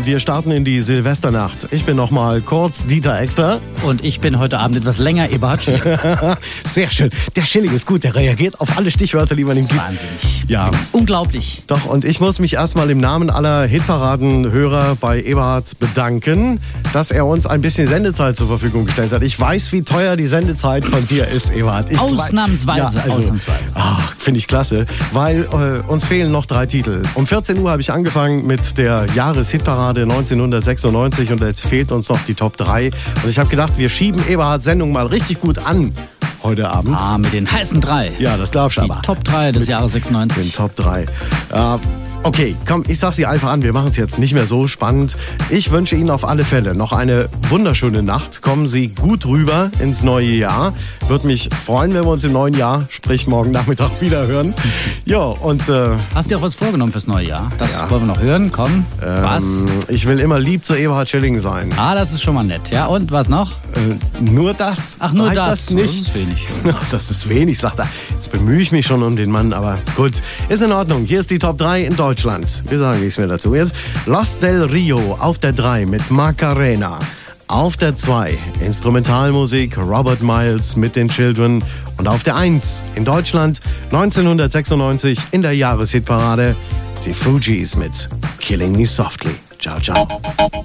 wir starten in die Silvesternacht. Ich bin nochmal kurz Dieter Extra. Und ich bin heute Abend etwas länger Eberhard Schilling. Sehr schön. Der Schilling ist gut, der reagiert auf alle Stichwörter, die man ihm gibt. Wahnsinnig. Ja. Unglaublich. Doch, und ich muss mich erstmal im Namen aller Hitparadenhörer bei Eberhard bedanken, dass er uns ein bisschen Sendezeit zur Verfügung gestellt hat. Ich weiß, wie teuer die Sendezeit von dir ist, Eberhard. Ausnahmsweise. Finde ich klasse, weil uns fehlen noch 3 Titel. Um 14 Uhr habe ich angefangen mit der Jahreshitparade 1996 und jetzt fehlt uns noch die Top 3. Und ich habe gedacht, wir schieben Eberhards Sendung mal richtig gut an heute Abend. Ah, mit den heißen 3. Ja, das glaubst du aber. Die Top 3 des Jahres 96. Den Top 3. Okay, komm, ich sag sie einfach an, wir machen es jetzt nicht mehr so spannend. Ich wünsche Ihnen auf alle Fälle noch eine wunderschöne Nacht. Kommen Sie gut rüber ins neue Jahr. Würde mich freuen, wenn wir uns im neuen Jahr, sprich morgen Nachmittag, wieder hören. Ja, und hast du dir auch was vorgenommen fürs neue Jahr? Das wollen wir noch hören. Komm, was? Ich will immer lieb zu Eberhard Schilling sein. Ah, das ist schon mal nett. Ja, und was noch? Nur das. Ach, nur das nicht. Das ist wenig. Das ist wenig, sagt er. Jetzt bemühe ich mich schon um den Mann, aber gut. Ist in Ordnung. Hier ist die Top 3 in Deutschland. Wir sagen nichts mehr dazu. Jetzt Los del Rio auf der 3 mit Macarena. Auf der 2 Instrumentalmusik Robert Miles mit den Children. Und auf der 1 in Deutschland 1996 in der Jahreshitparade die Fugees mit Killing Me Softly. Ciao, ciao.